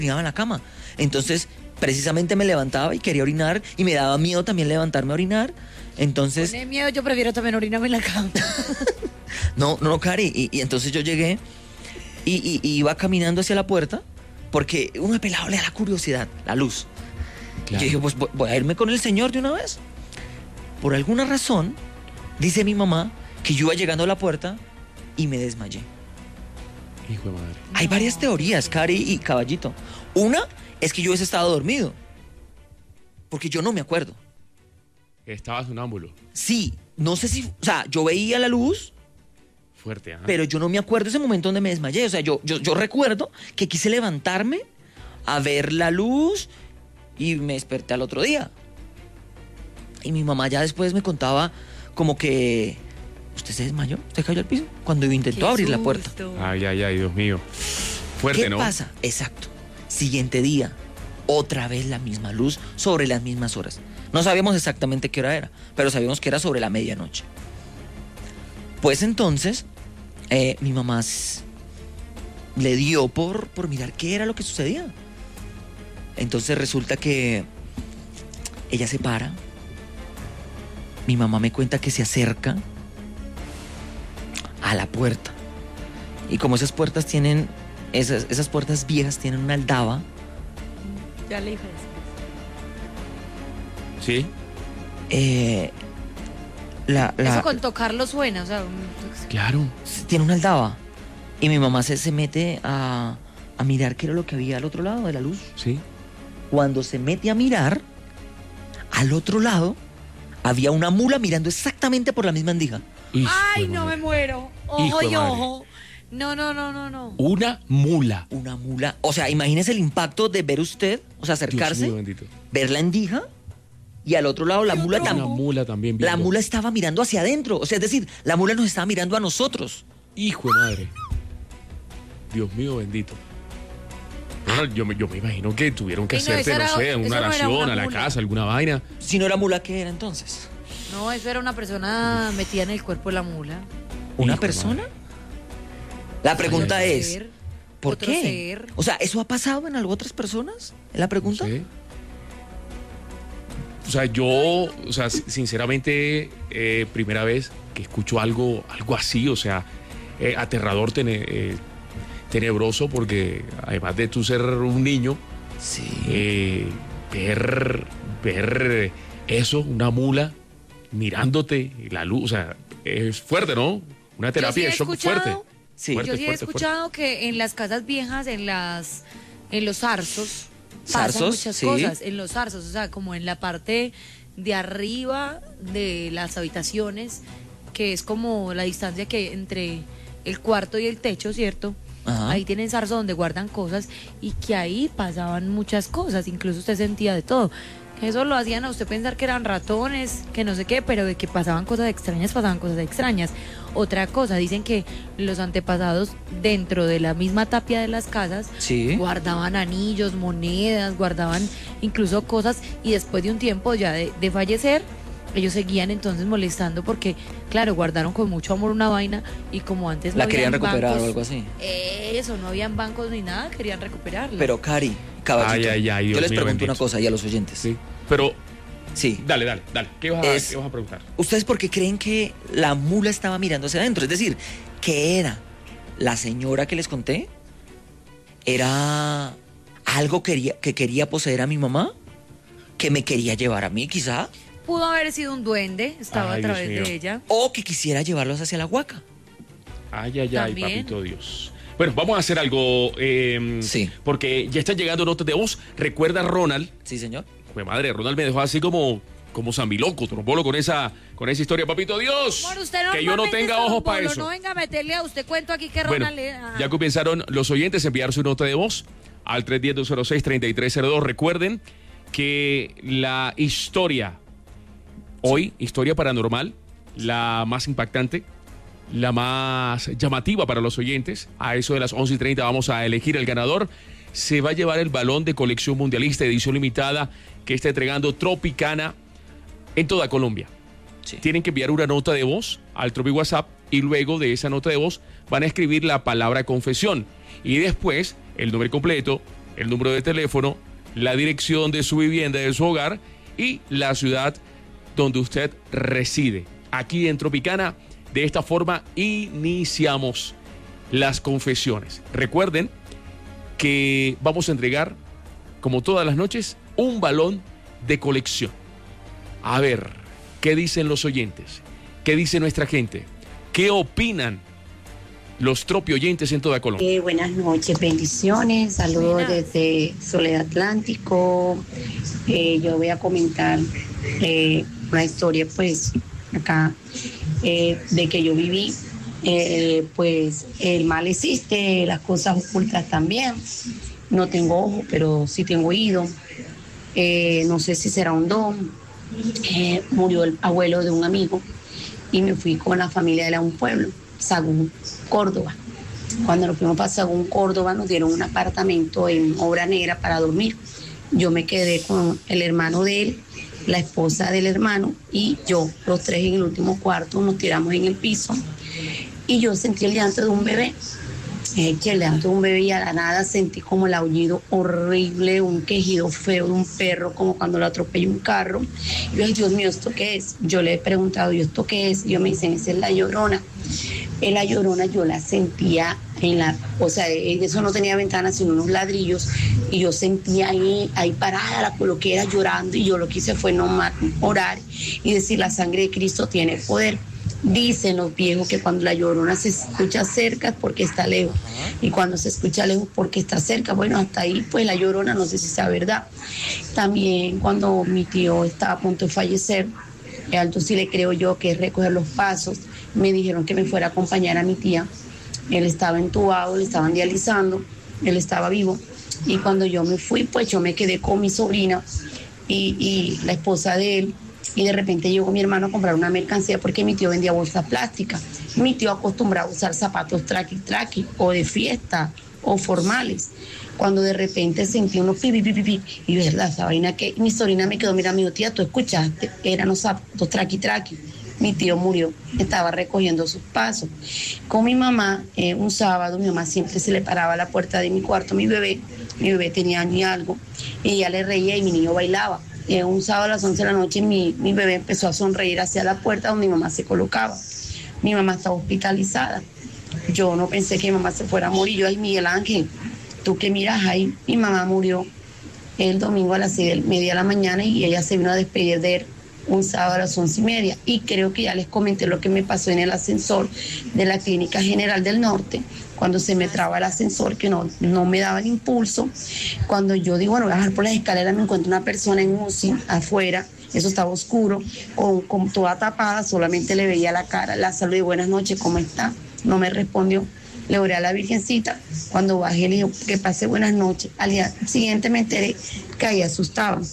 orinaba en la cama. Entonces, precisamente me levantaba y quería orinar y me daba miedo también levantarme a orinar. Entonces... Pone miedo, yo prefiero también orinarme en la cama. No, Cari. Y entonces yo llegué y iba caminando hacia la puerta porque uno de pelado le da la curiosidad, la luz. Claro. Yo dije, pues voy a irme con el señor de una vez. Por alguna razón, dice mi mamá que yo iba llegando a la puerta y me desmayé. Hijo de madre. Hay varias teorías, Cari y Caballito. Una es que yo hubiese estado dormido. Porque yo no me acuerdo. Estaba sonámbulo. Sí, no sé si... O sea, yo veía la luz, Fuerte, ¿ah? pero yo no me acuerdo ese momento donde me desmayé. O sea, yo recuerdo que quise levantarme a ver la luz y me desperté al otro día. Y mi mamá ya después me contaba como que... ¿Usted se desmayó? ¿Usted cayó al piso? Cuando intentó abrir la puerta. Ay, Dios mío. Fuerte, ¿Qué ¿no? pasa? Exacto. Siguiente día, otra vez la misma luz sobre las mismas horas. No sabíamos exactamente qué hora era, pero sabíamos que era sobre la medianoche. Pues entonces, mi mamá le dio por mirar qué era lo que sucedía. Entonces resulta que ella se para. Mi mamá me cuenta que se acerca a la puerta. Y como esas puertas tienen, esas puertas viejas tienen una aldaba. Ya le dije Sí. eso con tocarlo suena, o sea... Claro. Tiene una aldaba. Y mi mamá se mete a mirar qué era lo que había al otro lado de la luz. Sí. Cuando se mete a mirar, al otro lado había una mula mirando exactamente por la misma endija. ¡Ay, no me muero! Ojo y ojo. No. Una mula. Una mula. O sea, imagínese el impacto de ver usted, o sea, acercarse, Dios mío, bendito. ver la endija y al otro lado la mula Una también. mula también La viendo. mula estaba mirando hacia adentro. O sea, es decir, la mula nos estaba mirando a nosotros. Hijo de madre. Dios mío, bendito. Bueno, yo me imagino que tuvieron que Y no, hacerte, eso no era- sé, eso una no era oración una a la mula. casa, alguna vaina. Si no era mula, ¿qué era entonces? No, eso era una persona metida en el cuerpo de la mula. ¿Una Hijo de persona? La pregunta Otro es, ser, ¿por otro qué? ser. O sea, ¿eso ha pasado en otras personas? ¿Es la pregunta? No sé. O sea, yo, sinceramente, primera vez que escucho algo así, o sea, aterrador, tenebroso, porque además de tú ser un niño, Sí. ver eso, una mula mirándote, la luz, o sea, es fuerte, ¿no? Una terapia de shock fuerte. Sí. Fuerte, Yo sí he fuerte, escuchado que en las casas viejas, en los zarzos, pasan ¿Zarzos? muchas Sí. cosas. En los zarzos, o sea, como en la parte de arriba de las habitaciones, que es como la distancia que hay entre el cuarto y el techo, ¿cierto? Ajá. Ahí tienen zarzos donde guardan cosas y que ahí pasaban muchas cosas, incluso usted sentía de todo. Que eso lo hacían a usted pensar que eran ratones, que no sé qué, pero de que pasaban cosas extrañas, pasaban cosas extrañas. Otra cosa, dicen que los antepasados dentro de la misma tapia de las casas Sí. guardaban anillos, monedas, guardaban incluso cosas y después de un tiempo ya de fallecer, ellos seguían entonces molestando porque, claro, guardaron con mucho amor una vaina y como antes La no querían habían recuperar bancos, o algo así. Eso, no habían bancos ni nada, querían recuperarla. Pero Cari, Caballito, Ay, yo Dios les mío, pregunto bendito. una cosa y a los oyentes. Sí. Pero, Sí. dale. ¿Qué vas a preguntar? ¿Ustedes por qué creen que la mula estaba mirando hacia adentro? Es decir, ¿qué era? ¿La señora que les conté? ¿Era algo que quería poseer a mi mamá? ¿Que me quería llevar a mí, quizá? Pudo haber sido un duende, estaba Ay, a Dios través mío. de ella. ¿O que quisiera llevarlos hacia la huaca? Ay, También. papito Dios. Bueno, vamos a hacer algo. Sí. Porque ya están llegando notas de voz. Recuerda, Ronald. Sí, señor. Pues madre, Ronald me dejó así como zambiloco, trombolo con esa historia, papito Dios. Amor, usted Que yo no normalmente tenga es ojos un para bolo, eso. No venga a meterle a usted cuento aquí que Bueno, Ronald le... Ah. ya comenzaron los oyentes a enviar su nota de voz al 310-206-3302. Recuerden que la historia, hoy, historia paranormal, la más impactante, la más llamativa para los oyentes, a eso de las 11:30 vamos a elegir el ganador. Se va a llevar el balón de colección mundialista edición limitada que está entregando Tropicana en toda Colombia. Sí. Tienen que enviar una nota de voz al Tropi WhatsApp y luego de esa nota de voz van a escribir la palabra confesión y después el nombre completo, el número de teléfono, la dirección de su vivienda, de su hogar y la ciudad donde usted reside. Aquí en Tropicana, de esta forma iniciamos las confesiones. Recuerden que vamos a entregar, como todas las noches, un balón de colección. A ver, ¿qué dicen los oyentes? ¿Qué dice nuestra gente? ¿Qué opinan los Tropi oyentes en toda Colombia? Buenas noches, bendiciones, saludos desde Soledad Atlántico. Yo voy a comentar una historia, pues, acá, de que yo viví. Pues el mal existe, las cosas ocultas también. No tengo ojo, pero sí tengo oído. No sé si será un don. Murió el abuelo de un amigo y me fui con la familia de un pueblo, Sagún, Córdoba. Cuando nos fuimos para Sagún, Córdoba, nos dieron un apartamento en Obra Negra para dormir. Yo me quedé con el hermano de él, la esposa del hermano y yo, los tres en el último cuarto, nos tiramos en el piso y yo sentí el llanto de un bebé. El llanto de un bebé y a la nada sentí como el aullido horrible, un quejido feo de un perro, como cuando lo atropella un carro. Y yo, ay, Dios mío, ¿esto qué es? Yo le he preguntado, ¿y esto qué es? Y ellos me dicen, esa es la Llorona. La Llorona yo la sentía o sea, eso no tenía ventanas sino unos ladrillos y yo sentía ahí parada, la coloqué era llorando y yo lo que hice fue orar y decir, la sangre de Cristo tiene poder. Dicen los viejos que cuando la Llorona se escucha cerca es porque está lejos y cuando se escucha lejos porque está cerca. Bueno, hasta ahí pues la Llorona, no sé si sea verdad. También cuando mi tío estaba a punto de fallecer, alto sí le creo yo que es recoger los pasos, me dijeron que me fuera a acompañar a mi tía. Él estaba entubado, le estaban dializando, él estaba vivo y cuando yo me fui pues yo me quedé con mi sobrina y la esposa de él. Y de repente llegó mi hermano a comprar una mercancía porque mi tío vendía bolsas plásticas. Mi tío acostumbraba a usar zapatos traqui o de fiesta o formales. Cuando de repente sentí unos pi. Y verdad, esa vaina que mi sobrina me quedó, mira, mi tía, tú escuchaste, eran los zapatos traqui. Mi tío murió, estaba recogiendo sus pasos. Con mi mamá, un sábado, mi mamá siempre se le paraba a la puerta de mi cuarto, mi bebé tenía año y algo, y ella le reía y mi niño bailaba. Un sábado a las 11 de la noche mi bebé empezó a sonreír hacia la puerta donde mi mamá se colocaba. Mi mamá estaba hospitalizada. Yo no pensé que mi mamá se fuera a morir. Yo, ay, Miguel Ángel, tú que miras ahí, mi mamá murió el domingo a las 6:30 de la mañana y ella se vino a despedir de él un sábado a las 11:30. Y creo que ya les comenté lo que me pasó en el ascensor de la Clínica General del Norte, cuando se me traba el ascensor, que no me daba el impulso. Cuando yo digo, bueno, voy a bajar por las escaleras, me encuentro una persona en UCI afuera, eso estaba oscuro, con toda tapada, solamente le veía la cara, la saludé, buenas noches, ¿cómo está? No me respondió. Le oré a la Virgencita, cuando bajé le dije que pase buenas noches. Al día siguiente me enteré que ahí asustaban.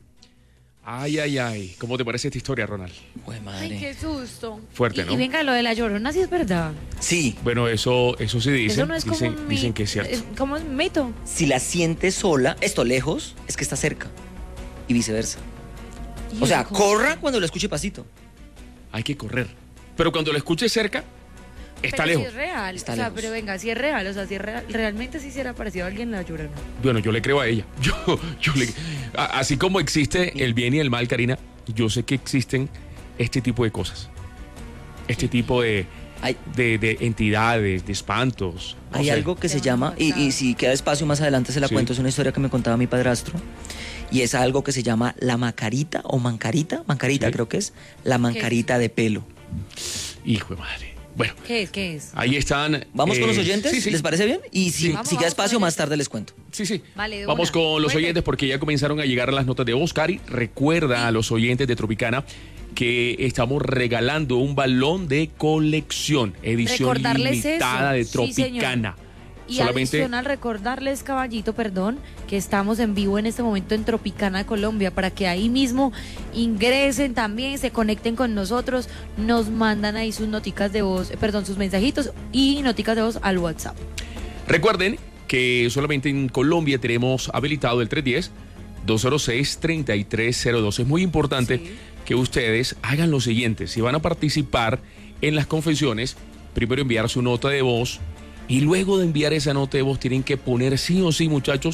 Ay, ¿cómo te parece esta historia, Ronald? Pues madre. Ay, qué susto. Fuerte, ¿no? Y venga, lo de la Llorona, sí es verdad. Sí, Bueno, eso sí dicen. Eso no es como dicen que es cierto. como un mito. si la sientes sola, esto lejos, es que está cerca. Y viceversa. O sea, corra cuando lo escuche pasito. Hay que correr. Pero cuando lo escuches cerca, está pero lejos. Si es real. Está o sea, lejos. pero venga, si es real. O sea, si es real, realmente sí se le ha parecido a alguien la Llorona. Bueno, yo le creo a ella. Así como existe el bien y el mal, Karina, yo sé que existen este tipo de cosas. Este tipo de Hay, entidades, de espantos. No hay sé. algo que se Te llama, van a matar. y si queda espacio más adelante se la Sí. cuento, es una historia que me contaba mi padrastro. Y es algo que se llama la macarita o mancarita Sí. creo que es, la mancarita de pelo. Hijo de madre. Bueno, ¿Qué es? ahí están. ¿Vamos con los oyentes? Sí, sí. ¿Les parece bien? Y si, Sí. Vamos, si queda vamos espacio, con más ellos. tarde les cuento. Sí. Vale, de Vamos una. con los Cuente. oyentes porque ya comenzaron a llegar las notas de voz. Cari, recuerda a los oyentes de Tropicana que estamos regalando un balón de colección, edición Recordarles limitada eso. de Sí, señor. Tropicana. Y Solamente adicional, recordarles, caballito, perdón, que estamos en vivo en este momento en Tropicana, Colombia, para que ahí mismo ingresen también, se conecten con nosotros, nos mandan ahí sus noticas de voz, sus mensajitos y noticas de voz al WhatsApp. recuerden que solamente en Colombia tenemos habilitado el 310-206-3302. Es muy importante Sí. que ustedes hagan lo siguiente. Si van a participar en las confesiones, primero enviar su nota de voz y luego de enviar esa nota de voz tienen que poner sí o sí, muchachos,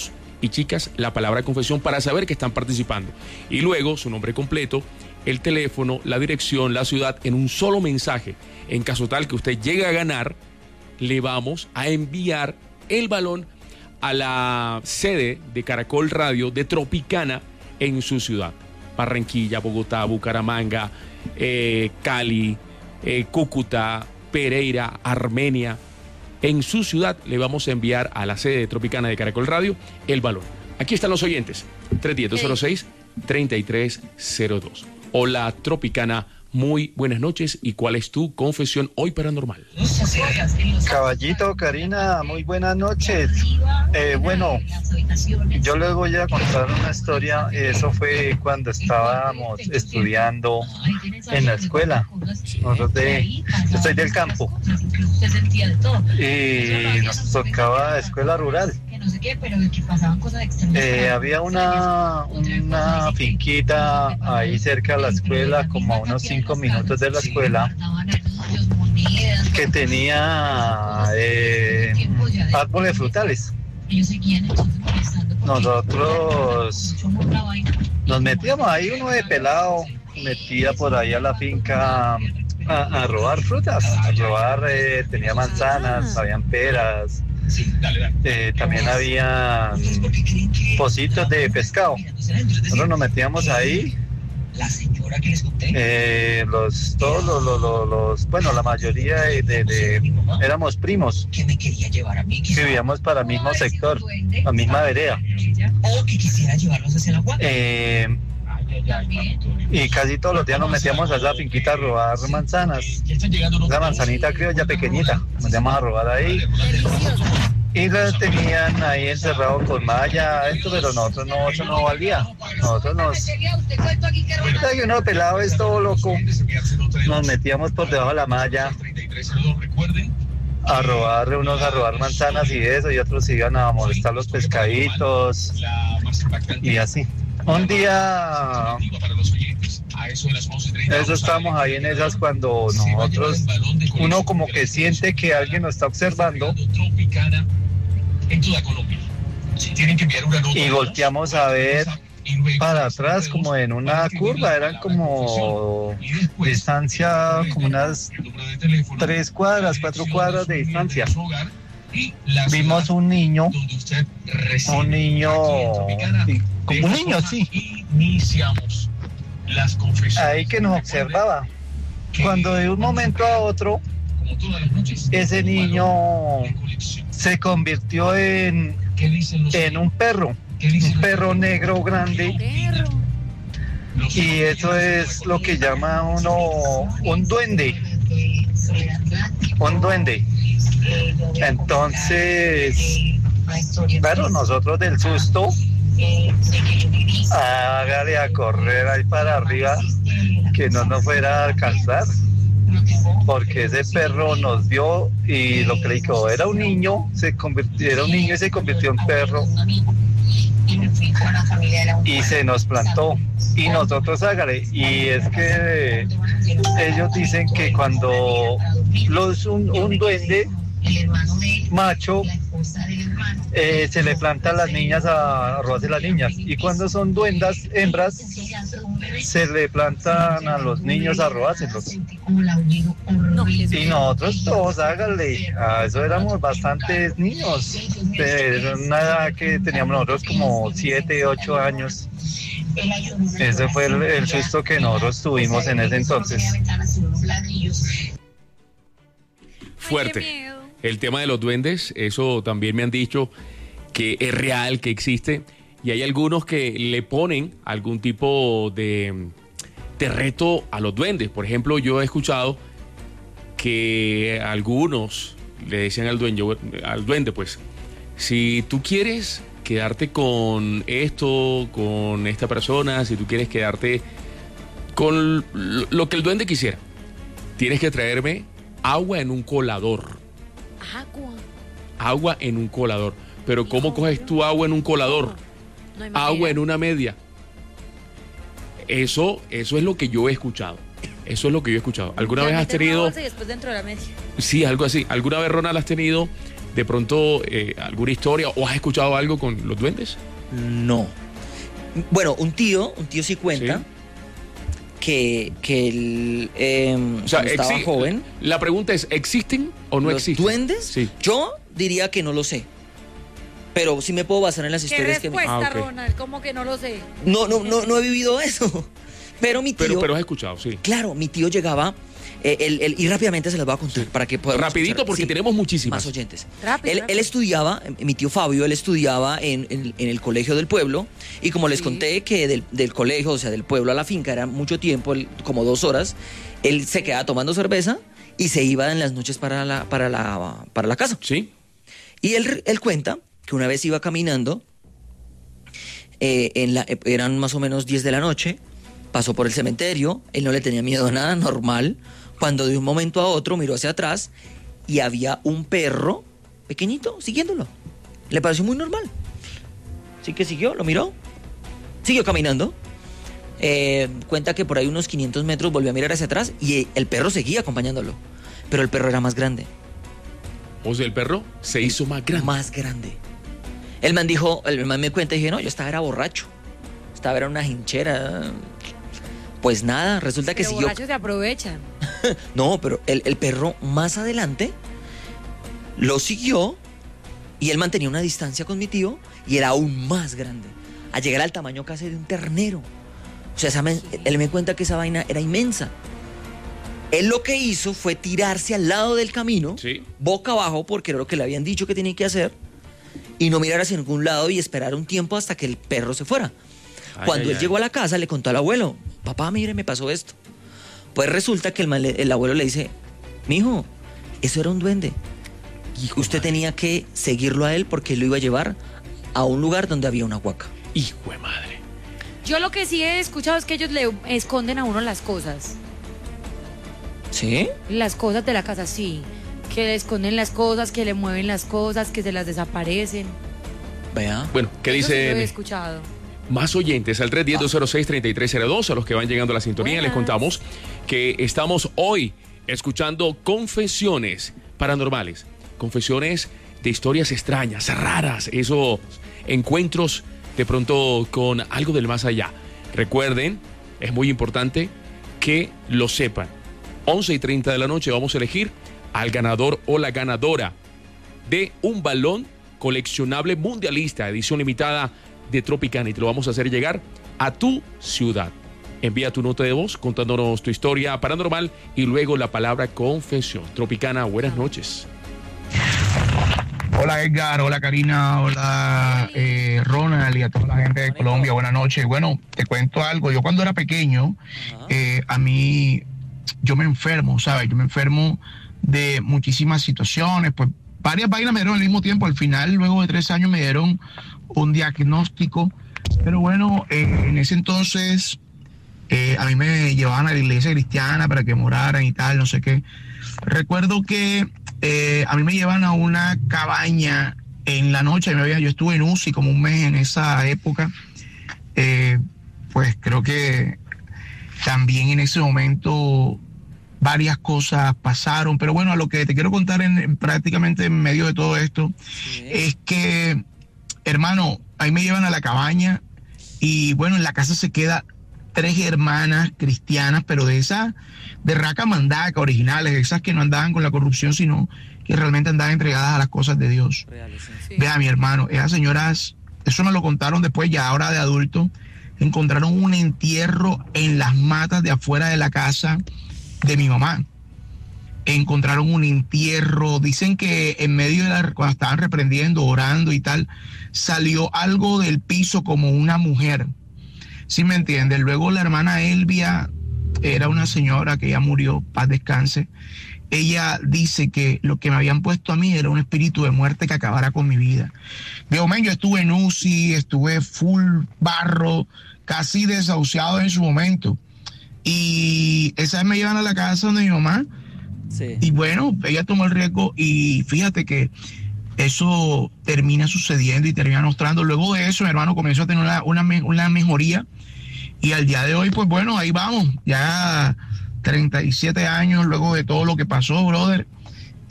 y chicas la palabra confesión para saber que están participando. Y luego su nombre completo, el teléfono, la dirección, la ciudad en un solo mensaje. En caso tal que usted llegue a ganar, le vamos a enviar el balón a la sede de Caracol Radio de Tropicana en su ciudad. Barranquilla, Bogotá, Bucaramanga, Cali, Cúcuta, Pereira, Armenia. En su ciudad le vamos a enviar a la sede de Tropicana de Caracol Radio el balón. Aquí están los oyentes. 310-206-3302. Hola, Tropicana. Muy buenas noches. ¿Y cuál es tu confesión hoy paranormal? Caballito, Karina, muy buenas noches. Bueno, yo les voy a contar una historia. Eso fue cuando estábamos estudiando en la escuela. Yo soy del campo y nos tocaba escuela rural. Había una finquita ahí cerca de la escuela, como a unos 5 minutos de la escuela, que tenía árboles frutales. Nosotros nos metíamos ahí, uno de pelado metía por ahí a la finca a robar frutas, tenía manzanas, habían peras. También había pocitos de pescado. Nosotros nos metíamos ahí. Bueno, la mayoría éramos primos. Vivíamos para el mismo sector, la misma vereda. Y casi todos los días nos metíamos a esa finquita a robar manzanas. Esa manzanita criolla pequeñita, nos metíamos a robar ahí. Y la tenían ahí encerrado con malla adentro, pero nosotros no, eso no valía. Uno pelado es todo loco. Nos metíamos por debajo de la malla a robar manzanas y eso, y otros iban a molestar los pescaditos y así. Un día, eso estamos ahí en esas cuando nosotros, uno como que siente que alguien nos está observando y volteamos a ver para atrás como en una curva, eran como distancia, como unas 3 cuadras, 4 cuadras de distancia. Vimos un niño, sí, ahí que nos observaba. Cuando de un momento a otro, ese niño se convirtió en un perro negro grande, y eso es lo que llama uno un duende. Entonces, claro, nosotros del susto, hágale a correr ahí para arriba, que no nos fuera a alcanzar, porque ese perro nos vio y lo que le dijo era un niño, era un niño y se convirtió en perro y se nos plantó, y nosotros hágale. Y es que ellos dicen que cuando un duende macho se le planta a las niñas a robarse las niñas, y cuando son duendas hembras se le plantan a los niños a robárselos. Y nosotros todos, hágale, a eso éramos bastantes niños, de una edad que teníamos nosotros como 7, 8 años. Ese fue el susto que nosotros tuvimos en ese entonces. Fuerte. El tema de los duendes, eso también me han dicho que es real, que existe, y hay algunos que le ponen algún tipo de reto a los duendes. Por ejemplo, yo he escuchado que algunos le decían al duende, pues, si tú quieres quedarte con esto, con esta persona, si tú quieres quedarte con lo que el duende quisiera, tienes que traerme agua en un colador. Agua en un colador. Pero ¿cómo coges tú agua en un colador? No agua en una media. Eso es lo que yo he escuchado. ¿Alguna vez has tenido? Y después dentro de la media. Sí, algo así. ¿Alguna vez, Ronald, has tenido de pronto alguna historia o has escuchado algo con los duendes? No. Bueno, un tío sí cuenta Sí. que él O sea, cuando estaba joven. La pregunta es, ¿existen o no ¿Los existen? duendes? Sí. Yo diría que no lo sé. Pero sí me puedo basar en las ¿Qué historias que me... respuesta, ok. Ronald? ¿Cómo que no lo sé? No he vivido eso. Pero mi tío... Pero has escuchado, sí. Claro, mi tío llegaba... y rápidamente se las voy a contar para que podamos Rapidito escuchar. porque Sí, tenemos muchísimas. más oyentes. Rápido, Él rápido. estudiaba, mi tío Fabio, él estudiaba en el colegio del pueblo. Y como les Sí. conté que del colegio, o sea, del pueblo a la finca era mucho tiempo, como 2 horas, él se quedaba tomando cerveza y se iba en las noches para la casa. Sí. Y él cuenta que una vez iba caminando, eran más o menos 10 de la noche, pasó por el cementerio, él no le tenía miedo a nada, normal, cuando de un momento a otro miró hacia atrás y había un perro pequeñito siguiéndolo. Le pareció muy normal. Así que siguió, lo miró, siguió caminando. Cuenta que por ahí unos 500 metros volvió a mirar hacia atrás y el perro seguía acompañándolo. Pero el perro era más grande. O sea, el perro se hizo más grande. Más grande. El man me cuenta y dije, no, yo estaba era borracho. Era una hinchera. Pues nada, resulta que Pero siguió. borrachos se aprovechan. No, pero el perro más adelante lo siguió y él mantenía una distancia con mi tío y era aún más grande. A llegar al tamaño casi de un ternero. O sea, él me cuenta que esa vaina era inmensa. Él lo que hizo fue tirarse al lado del camino, Sí. boca abajo, porque era lo que le habían dicho que tenía que hacer, y no mirar hacia ningún lado y esperar un tiempo hasta que el perro se fuera. Ay, Cuando ay, él ay. llegó a la casa, le contó al abuelo, papá, mire, me pasó esto. Pues resulta que el abuelo le dice, mijo, eso era un duende. Hijo Usted de madre. tenía que seguirlo a él porque él lo iba a llevar a un lugar donde había una huaca. Hijo de madre. Yo lo que sí he escuchado es que ellos le esconden a uno las cosas. ¿Sí? Las cosas de la casa, sí. Que le esconden las cosas, que le mueven las cosas, que se las desaparecen. Vea. Bueno, ¿qué Eso sí lo he dice escuchado. más oyentes? Al 310-206-3302, a los que van llegando a la sintonía, Buenas. les contamos que estamos hoy escuchando confesiones paranormales, confesiones de historias extrañas, raras, esos encuentros de pronto con algo del más allá. Recuerden, es muy importante que lo sepan. 11:30 de la noche vamos a elegir al ganador o la ganadora de un balón coleccionable mundialista, edición limitada de Tropicana, y te lo vamos a hacer llegar a tu ciudad. Envía tu nota de voz contándonos tu historia paranormal y luego la palabra confesión. Tropicana, buenas noches. Hola Edgar, hola Karina, hola Ronald y a toda la gente de Colombia, buenas noches. Bueno, te cuento algo, yo cuando era pequeño, a mí, yo me enfermo, ¿sabes? Yo me enfermo de muchísimas situaciones, pues varias vainas me dieron al mismo tiempo. Al final, luego de 3 años me dieron un diagnóstico, pero bueno, en ese entonces a mí me llevaban a la iglesia cristiana para que moraran y tal, no sé qué. Recuerdo que a mí me llevan a una cabaña en la noche. Yo estuve en UCI como un mes en esa época. Pues creo que también en ese momento varias cosas pasaron. Pero bueno, a lo que te quiero contar prácticamente en medio de todo esto es que, hermano, ahí me llevan a la cabaña y bueno, en la casa se queda 3 hermanas cristianas, pero de esas de raca mandaca, originales, esas que no andaban con la corrupción, sino que realmente andaban entregadas a las cosas de Dios. Sí. Vea, mi hermano, esas señoras, eso me lo contaron después, ya ahora de adulto, encontraron un entierro en las matas de afuera de la casa de mi mamá. Encontraron un entierro, dicen que en medio de cuando estaban reprendiendo, orando y tal, salió algo del piso como una mujer. ¿Sí me entiendes? Luego la hermana Elvia era una señora que ya murió, paz descanse. Ella dice que lo que me habían puesto a mí era un espíritu de muerte que acabara con mi vida. De momento yo estuve en UCI, estuve full barro, casi desahuciado en su momento. Y esa vez me llevan a la casa donde mi mamá. Sí. Y bueno, ella tomó el riesgo y fíjate que eso termina sucediendo y termina mostrando. Luego de eso, mi hermano comenzó a tener una mejoría. Y al día de hoy, pues bueno, ahí vamos. Ya 37 años luego de todo lo que pasó, brother.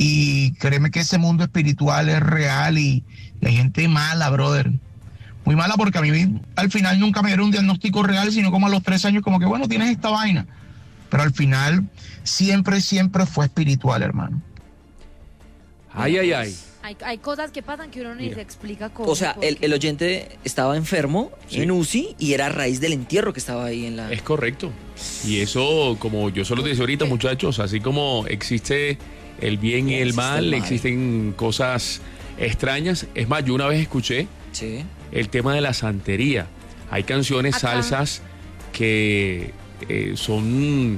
Y créeme que ese mundo espiritual es real y hay gente mala, brother. Muy mala porque a mí al final nunca me dieron un diagnóstico real, sino como a los 3 años como que, bueno, tienes esta vaina. Pero al final siempre fue espiritual, hermano. Ay. Hay cosas que pasan que uno ni Mira. se explica cómo. O sea, el oyente estaba enfermo Sí. en UCI y era a raíz del entierro que estaba ahí en la... Es correcto. Y eso, como yo solo te decía ahorita, muchachos, así como existe el bien y el Existe mal, el mal. existen cosas extrañas. Es más, yo una vez escuché Sí. el tema de la santería. Hay canciones, Acá. salsas que son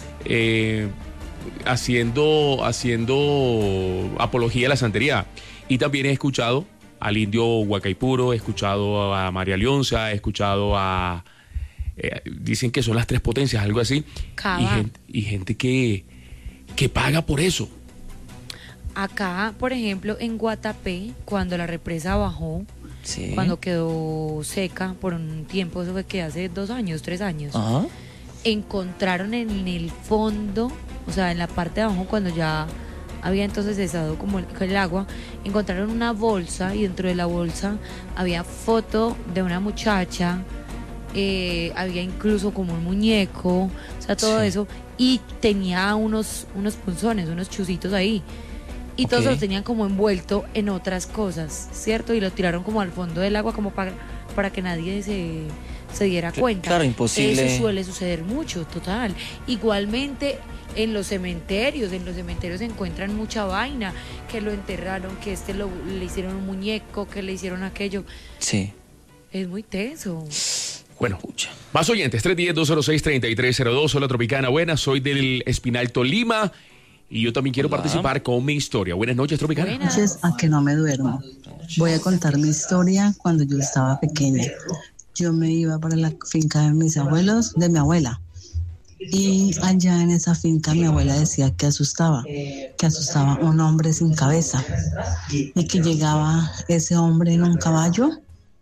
haciendo apología a la santería. Y también he escuchado al indio Huacaipuro, he escuchado a María Leonza, he escuchado a... dicen que son las 3 potencias, algo así. Cava. Y gente que paga por eso. Acá, por ejemplo, en Guatapé, cuando la represa bajó, Sí. cuando quedó seca por un tiempo, eso fue que hace 2 años, 3 años, Ajá. encontraron en el fondo, o sea, en la parte de abajo, cuando ya había entonces cesado como el agua, encontraron una bolsa y dentro de la bolsa había foto de una muchacha, había incluso como un muñeco, o sea, todo Sí. eso, y tenía unos punzones, unos chuzitos ahí. Y todos Ok. los tenían como envuelto en otras cosas, ¿cierto? Y lo tiraron como al fondo del agua como para que nadie se diera cuenta. claro, imposible. Eso suele suceder mucho, total. Igualmente en los cementerios se encuentran mucha vaina, que lo enterraron, que le hicieron un muñeco, que le hicieron aquello. Sí. Es muy tenso. Bueno, Pucha. más oyentes, 310-206-3302, hola Tropicana, buenas, soy del Espinal Tolima y yo también quiero Hola. participar con mi historia. Buenas noches, Tropicana. Buenas. Noches a que no me duermo. Voy a contar mi historia cuando yo estaba pequeña. Yo me iba para la finca de mis abuelos, de mi abuela. Y allá en esa finca mi abuela decía que asustaba un hombre sin cabeza. Y que llegaba ese hombre en un caballo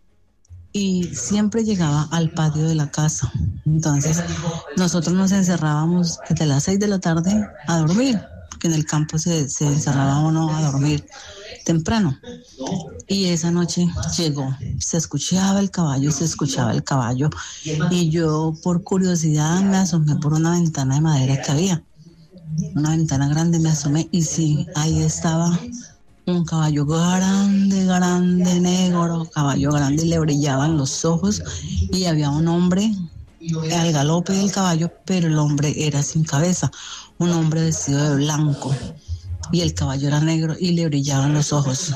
y siempre llegaba al patio de la casa. Entonces nosotros nos encerrábamos desde las 6 de la tarde a dormir, porque en el campo se encerraba uno a dormir temprano. Y esa noche llegó, se escuchaba el caballo y yo por curiosidad me asomé por una ventana de madera que había, una ventana grande, me asomé y sí, ahí estaba un caballo grande, negro, caballo grande, le brillaban los ojos y había un hombre al galope del caballo, pero el hombre era sin cabeza, un hombre vestido de blanco y el caballo era negro y le brillaban los ojos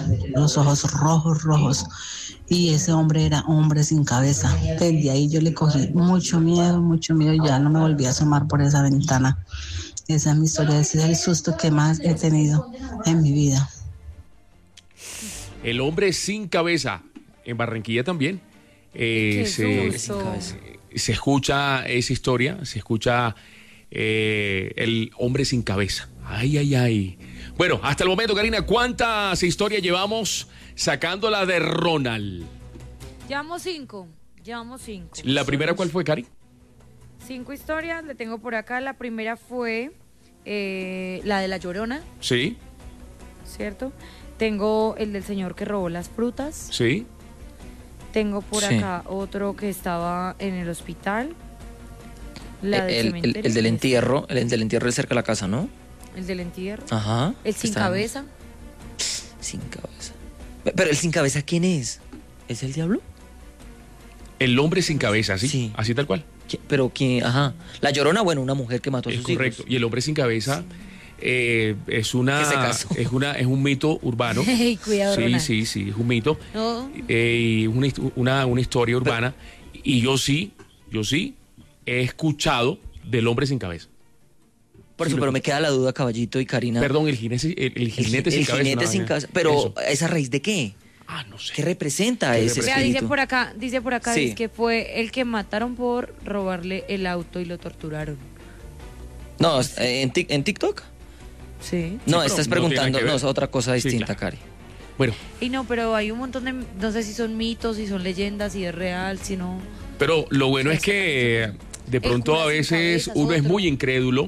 rojos y ese hombre era hombre sin cabeza. Desde ahí yo le cogí mucho miedo y ya no me volví a asomar por esa ventana. Esa es mi historia, ese es el susto que más he tenido en mi vida. El hombre sin cabeza, en Barranquilla también. Qué Se susto. escucha esa historia, se escucha el hombre sin cabeza. Ay. Bueno, hasta el momento, Karina, ¿cuántas historias llevamos sacándola de Ronald? Llevamos 5. ¿La primera cuál fue, Cari? 5 historias, le tengo por acá. La primera fue la de La Llorona, Sí, ¿cierto? Tengo el del señor que robó las frutas. sí. Tengo por Sí. acá otro que estaba en el hospital. La del El cementerio. del entierro, el del entierro es cerca de la casa, ¿no? El del entierro. Ajá. El sin Está- cabeza. Sin cabeza. Pero el sin cabeza, ¿quién es? ¿Es el diablo? El hombre sin cabeza, ¿sí? Sí. Así tal cual. Pero quién, ajá. La Llorona, bueno, una mujer que mató a Es sus correcto. hijos. Y el hombre sin cabeza es Que se casó. es un mito urbano. Ey, cuidado, Sí, Ronald. sí, es un mito. No. Y una historia urbana. Y yo sí he escuchado del hombre sin cabeza. Por eso, Sí, pero me queda la duda, Caballito y Karina. Perdón, el jinete sin el cabeza. jinete una sin vaina. cabeza. Pero, Eso. ¿es a raíz de qué? No sé. ¿Qué representa ¿Qué ese representa? Vea, espíritu? dice por acá, Sí. dice que fue el que mataron por robarle el auto y lo torturaron. No, ¿en TikTok? Sí. No, pero estás no preguntando, tiene que ver. no, es otra cosa Sí, distinta, claro. Cari. Bueno, Y no, pero hay un montón de, no sé si son mitos, si son leyendas, si es real, si no. pero lo bueno Sí, es que de El pronto cura a sin veces cabeza es uno es otro. muy incrédulo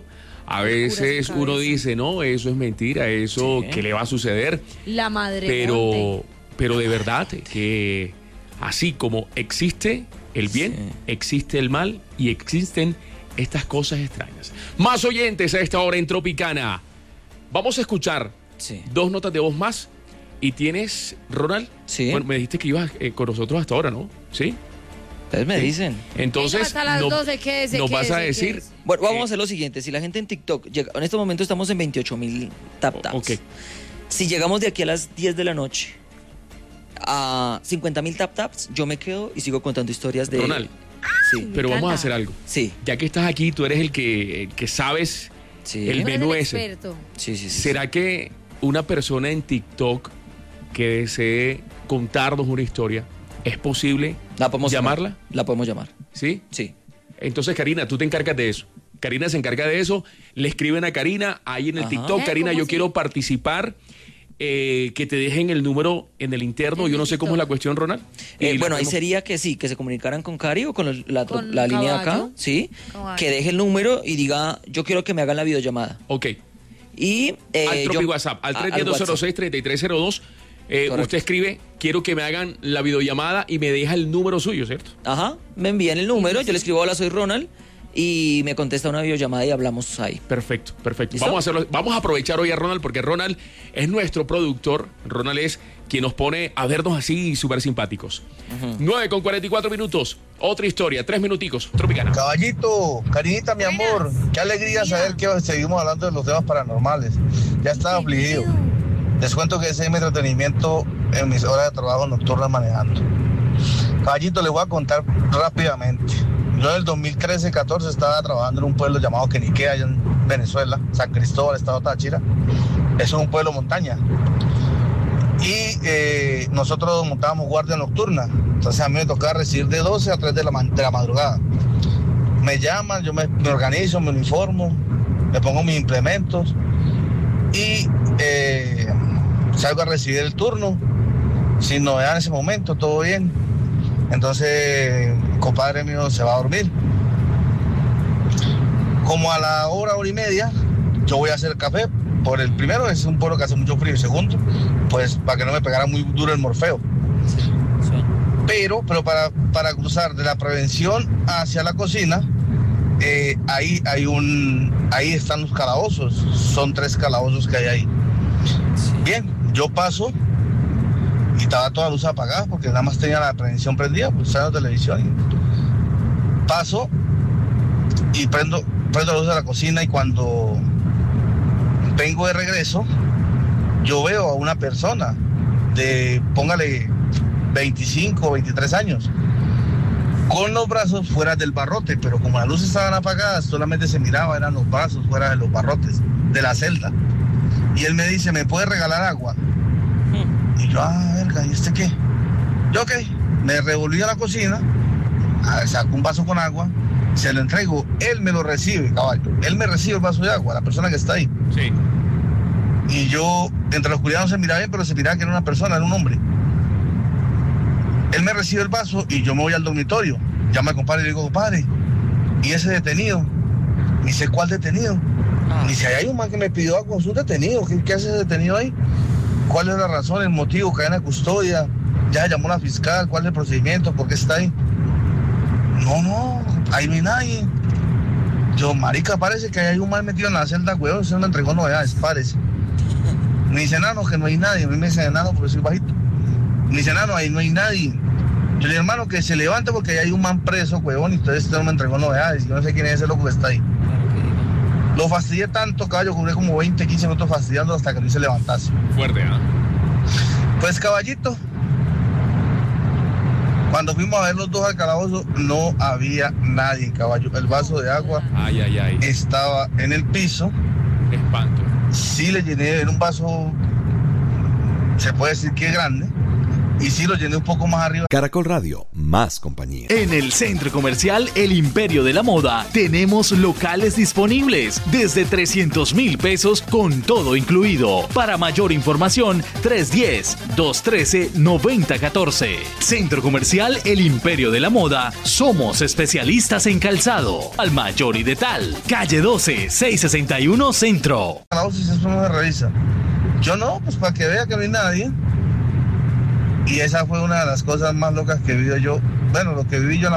A veces uno dice, no, eso es mentira, eso Sí. que le va a suceder. La madre. Pero de verdad que así como existe el bien, Sí. existe el mal y existen estas cosas extrañas. Más oyentes a esta hora en Tropicana. Vamos a escuchar Sí. 2 notas de voz más. Y tienes, Ronald, Sí. bueno, me dijiste que ibas con nosotros hasta ahora, ¿no? ¿Sí? Ustedes me dicen. Entonces, Hasta las 12, quédese, nos vas a quédese, decir... quédese. Bueno, vamos a hacer lo siguiente. Si la gente en TikTok llega, en este momento estamos en 28,000 tap-taps. Ok. Si llegamos de aquí a las 10 de la noche a 50,000 tap-taps, yo me quedo y sigo contando historias de... Ronald, Sí, pero vamos a encanta. hacer algo. sí, Ya que estás aquí, tú eres el que sabes sí. el Tú eres menú el ese. experto. Sí, sí, sí. ¿Será que una persona en TikTok que desee contarnos una historia, es posible ¿La podemos llamarla? llamar? La podemos llamar. ¿Sí? Sí. Entonces, Karina, tú te encargas de eso. Karina se encarga de eso. Le escriben a Karina ahí en el Ajá. TikTok. Karina, ¿Cómo yo así? quiero participar. Que te dejen el número en el interno. En Yo el no sé cómo es la TikTok. cuestión, Ronald. Y la Bueno, ahí hacemos- sería que sí, que se comunicaran con Cari o con Con la línea de acá, Caballo. sí, Caballo. que deje el número y diga, yo quiero que me hagan la videollamada. Ok. Y Al Tropi yo- WhatsApp, al a- 310-206-3302. Correcto. Usted escribe, quiero que me hagan la videollamada y me deja el número suyo, ¿cierto? Ajá, me envían el número, yo le escribo, hola, soy Ronald, y me contesta una videollamada y hablamos ahí. Perfecto, perfecto. ¿Listo? Vamos a hacerlo. Vamos a aprovechar hoy a Ronald porque Ronald es nuestro productor. Ronald es quien nos pone a vernos así súper simpáticos. 9:44. Otra historia, 3 minuticos. Tropicana. Caballito, Karinita, mi amor, qué alegría saber que seguimos hablando de los temas paranormales. Ya estaba afligido. Les cuento que ese es mi entretenimiento en mis horas de trabajo nocturnas manejando. Caballito, les voy a contar rápidamente. Yo en el 2013-14 estaba trabajando en un pueblo llamado Quenique, allá en Venezuela, San Cristóbal, estado Táchira. Eso es un pueblo montaña. Y nosotros montábamos guardia nocturna. Entonces a mí me tocaba recibir de 12 a 3 de la madrugada. Me llaman, yo me organizo, me uniformo, me pongo mis implementos y salgo a recibir el turno. Sin novedad en ese momento, todo bien. Entonces, el compadre mío se va a dormir. Como a la hora y media, yo voy a hacer café. Por el primero, es un pueblo que hace mucho frío. Y segundo, pues para que no me pegara muy duro el morfeo. Pero para cruzar de la prevención hacia la cocina, ahí están los calabozos. Son 3 calabozos que hay ahí. Bien, yo paso y estaba toda la luz apagada porque nada más tenía la prevención prendida, pues estaba en la televisión. Y paso y prendo la luz de la cocina y cuando vengo de regreso, yo veo a una persona de, póngale, 25 o 23 años, con los brazos fuera del barrote, pero como las luces estaban apagadas, solamente se miraba, eran los brazos fuera de los barrotes, de la celda. Y él me dice, ¿me puede regalar agua? Y yo, verga, ¿y este qué? Yo, ok, me revolví a la cocina, saco un vaso con agua, se lo entrego, él me lo recibe, caballo, él me recibe el vaso de agua, la persona que está ahí. Sí. Y yo, entre la oscuridad no se miraba bien, pero se miraba que era una persona, era un hombre. Él me recibe el vaso y yo me voy al dormitorio. Llamo al compadre y le digo, compadre, ¿y ese detenido? Ni sé cuál detenido. Ni si hay un man que me pidió agua, es un detenido. ¿Qué hace ese detenido ahí? ¿Cuál es la razón, el motivo, cadena de custodia? ¿Ya llamó la fiscal? ¿Cuál es el procedimiento? ¿Por qué está ahí? No, ahí no hay nadie. Yo, marica, parece que hay un man metido en la celda, weón. Se me entregó novedades, parece. Me dice, enano, que no hay nadie. A mí me dice, enano, porque soy bajito. Me dice, enano, ahí no hay nadie. Yo le digo, hermano, que se levante porque ahí hay un man preso, weón. Y entonces este no me entregó novedades. Yo no sé quién es ese loco que está ahí. Lo fastidié tanto, caballo, que duré como 20, 15 minutos fastidiando hasta que no se levantase. Fuerte, ¿ah? Pues, caballito, cuando fuimos a ver los dos al calabozo, no había nadie, caballo. El vaso de agua Ay, ay, ay. estaba en el piso. Espanto. Sí le llené, era un vaso, se puede decir que grande, y sí lo llené un poco más arriba. Caracol Radio, más compañía. En el Centro Comercial El Imperio de la Moda tenemos locales disponibles desde 300.000 pesos con todo incluido. Para mayor información, 310-213-9014. Centro Comercial El Imperio de la Moda. Somos especialistas en calzado. Al Mayor y de Tal. Calle 12, 661 Centro. Si eso no se revisa. Yo no, pues para que vea que no hay nadie. Y esa fue una de las cosas más locas que viví yo. Bueno, lo que viví yo en la